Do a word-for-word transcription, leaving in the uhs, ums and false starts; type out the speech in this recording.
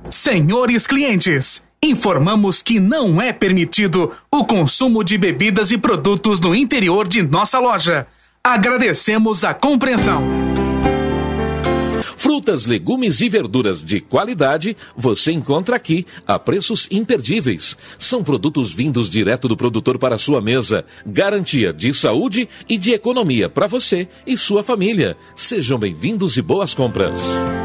Senhores clientes, informamos que não é permitido o consumo de bebidas e produtos no interior de nossa loja. Agradecemos a compreensão. Frutas, legumes e verduras de qualidade você encontra aqui a preços imperdíveis. São produtos vindos direto do produtor para a sua mesa. Garantia de saúde e de economia para você e sua família. Sejam bem-vindos e boas compras.